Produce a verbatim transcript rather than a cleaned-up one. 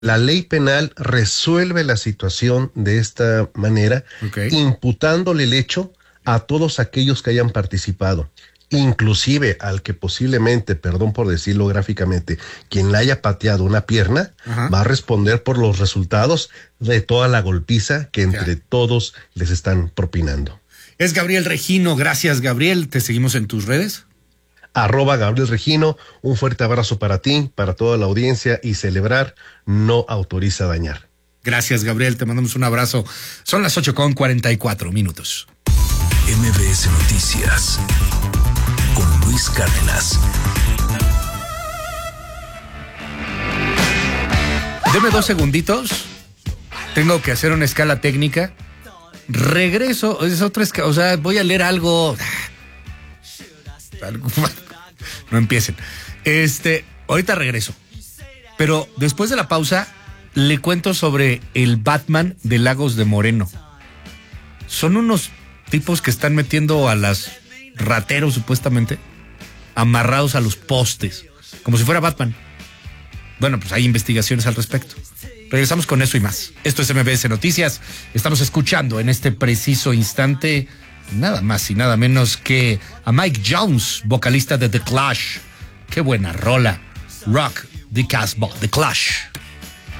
La ley penal resuelve la situación de esta manera, Okay. imputándole el hecho a todos aquellos que hayan participado, inclusive al que posiblemente, perdón por decirlo gráficamente, quien le haya pateado una pierna, Ajá. va a responder por los resultados de toda la golpiza que entre Ya. todos les están propinando. Es Gabriel Regino. Gracias, Gabriel. Te seguimos en tus redes. Arroba Gabriel Regino, un fuerte abrazo para ti, para toda la audiencia, y celebrar no autoriza dañar. Gracias, Gabriel. Te mandamos un abrazo. Son las ocho con cuarenta y cuatro minutos. M B S Noticias con Luis Cárdenas. Deme dos segunditos. Tengo que hacer una escala técnica. Regreso. Es otra escala. O sea, voy a leer algo. No empiecen. Este, ahorita regreso. Pero después de la pausa, le cuento sobre el Batman de Lagos de Moreno. Son unos tipos que están metiendo a las rateros, supuestamente, amarrados a los postes, como si fuera Batman. Bueno, pues hay investigaciones al respecto. Regresamos con eso y más. Esto es M B S Noticias. Estamos escuchando en este preciso instante nada más y nada menos que a Mike Jones, vocalista de The Clash. Qué buena rola. Rock the Casbah, The Clash.